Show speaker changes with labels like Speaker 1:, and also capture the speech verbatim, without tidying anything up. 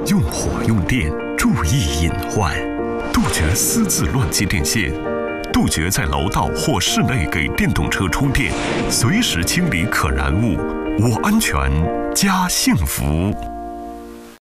Speaker 1: 用火用电注意隐患，杜绝私自乱接电线，杜绝在楼道或室内给电动车充电，随时清理可燃物。我安全，家幸福。